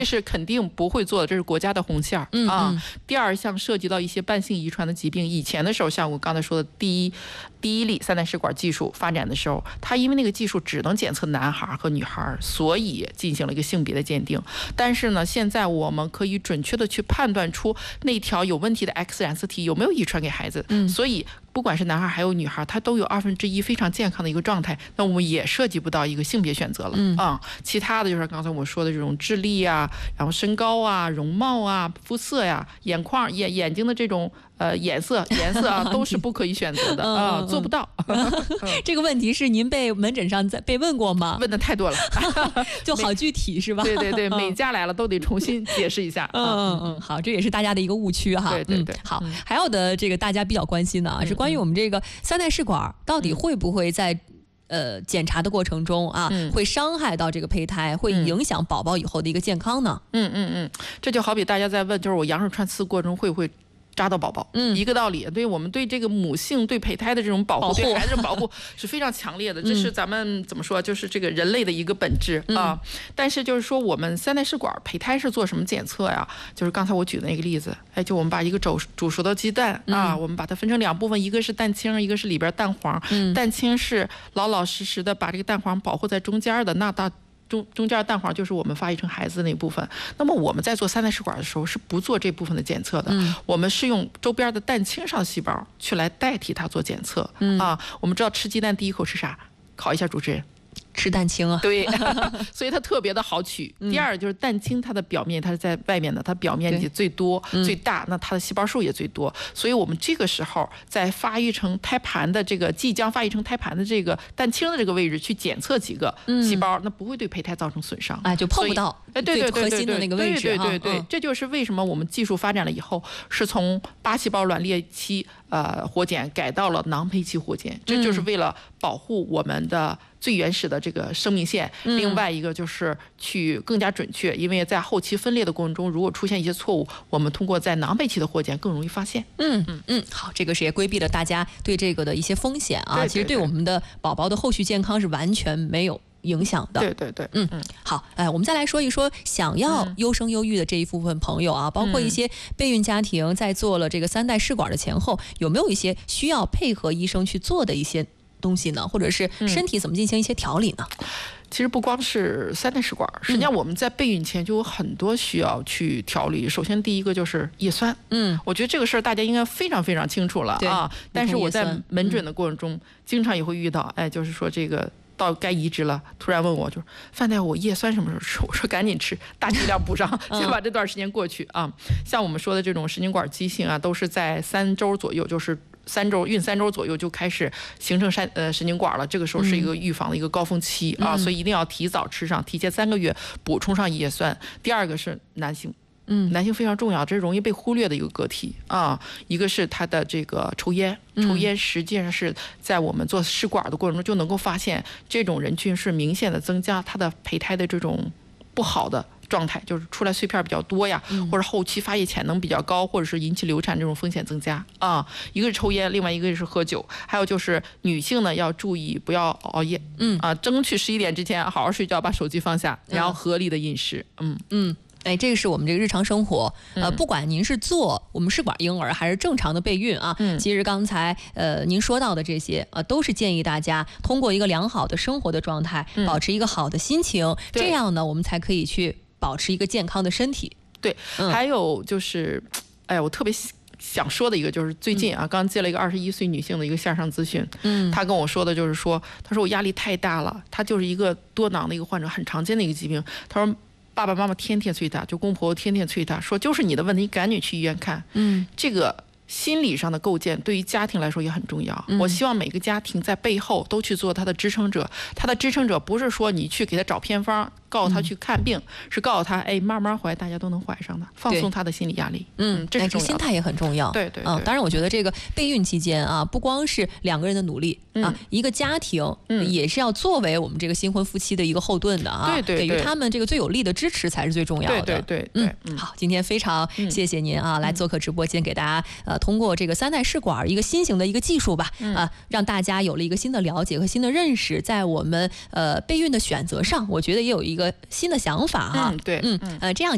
这是肯定不会做的，这是国家的红线啊。第二项涉及到一些伴性遗传的疾病，以前的时候，像我刚才说的第一例三代试管技术发展的时候，它因为那个技术只能检测男孩和女孩，所以进行了一个性别的鉴定。但是呢，现在我们可以准确的去判断出那条有问题的 X 染色体有没有遗传给孩子，所以不管是男孩还有女孩，他都有1/2非常健康的一个状态，那我们也涉及不到一个性别选择了其他的就是刚才我说的这种智力啊，然后身高啊、容貌啊、肤色呀、眼眶、眼睛的这种颜色啊，都是不可以选择的做不到。 这个问题是您被门诊上被问过吗？ 问的太多了， 就好具体是吧？ 对，每家来了都得重新解释一下。 好，这也是大家的一个误区哈。 对， 好，还有的这个大家比较关心的啊，是关于我们这个三代试管到底会不会在检查的过程中会伤害到这个胚胎，会影响宝宝以后的一个健康呢？ 这就好比大家在问，就是我羊水穿刺过程会不会扎到宝宝，一个道理。对，我们对这个母性对胚胎的这种保护，对孩子的保护是非常强烈的，这是咱们怎么说，就是这个人类的一个本质但是就是说，我们三代试管胚胎是做什么检测呀？就是刚才我举的那个例子，就我们把一个煮熟的鸡蛋我们把它分成2部分，一个是蛋清，一个是里边蛋黄。蛋清是老老实实的把这个蛋黄保护在中间的，那中间蛋黄就是我们发育成孩子的那部分。那么我们在做三代试管的时候是不做这部分的检测的，我们是用周边的蛋清上的细胞去来代替它做检测我们知道吃鸡蛋第一口吃啥？考一下主持人。 吃蛋清啊， 对，所以它特别的好取。第二就是蛋清，它的表面它是在外面的，它表面积最多最大，那它的细胞数也最多。所以我们这个时候在发育成胎盘的这个即将发育成胎盘的这个蛋清的这个位置去检测几个细胞，那不会对胚胎造成损伤就碰不到最核心的那个位置。 对，这就是为什么我们技术发展了以后是从8细胞卵裂期活检改到了囊胚期活检，这就是为了保护我们的最原始的这个生命线。另外一个就是去更加准确，因为在后期分裂的过程中，如果出现一些错误，我们通过在囊胚期的活检更容易发现。 好，这个是也规避了大家对这个的一些风险啊。其实对我们的宝宝的后续健康是完全没有影响的。 对， 好，我们再来说一说想要优生优育的这一部分朋友包括一些备孕家庭在做了这个三代试管的前后，有没有一些需要配合医生去做的一些东西呢？或者是身体怎么进行一些调理呢？ 其实不光是三代试管，实际上我们在备孕前就有很多需要去调理。首先第一个就是叶酸，我觉得这个事儿大家应该非常非常清楚了但是我在门诊的过程中，经常也会遇到，就是说这个到该移植了，突然问我，就是范大夫，我叶酸什么时候吃？我说赶紧吃，大剂量补上，先把这段时间过去像我们说的这种神经管畸形都是在3周左右，就是孕3周左右就开始形成神经管了，这个时候是一个预防的一个高峰期所以一定要提早吃上，提前3个月补充上叶酸。第二个是男性。男性非常重要，这是容易被忽略的一个个体一个是他的这个抽烟实际上是在我们做试管的过程中就能够发现，这种人群是明显的增加他的胚胎的这种不好的状态，就是出来碎片比较多呀，或者后期发育潜能比较高，或者是引起流产这种风险增加一个是抽烟，另外一个是喝酒，还有就是女性呢要注意不要熬夜争取11点之前好好睡觉，把手机放下，然后合理的饮食这个是我们这个日常生活不管您是做我们试管婴儿还是正常的备孕其实刚才您说到的这些都是建议大家通过一个良好的生活的状态，保持一个好的心情，这样呢我们才可以去保持一个健康的身体。 对，还有就是我特别想说的一个就是最近刚接了一个21岁女性的一个线上咨询，她跟我说的就是说，她说我压力太大了，她就是一个多囊的一个患者，很常见的一个疾病。她说爸爸妈妈天天催她，就公婆天天催她，说就是你的问题，赶紧去医院看。这个心理上的构建对于家庭来说也很重要。我希望每个家庭在背后都去做他的支撑者，他的支撑者不是说你去给他找偏方，告诉他去看病，是告诉他慢慢怀，大家都能怀上的，放松他的心理压力。这是重要的， 心态也很重要。 对， 当然我觉得这个备孕期间不光是2个人的努力一个家庭也是要作为我们这个新婚夫妻的一个后盾的对， 给予他们这个最有力的支持才是最重要的。 对， 好，今天非常谢谢您来做客直播间，给大家通过这个三代试管一个新型的一个技术吧让大家有了一个新的了解和新的认识，在我们备孕的选择上，我觉得也有一个新的想法对， 这样。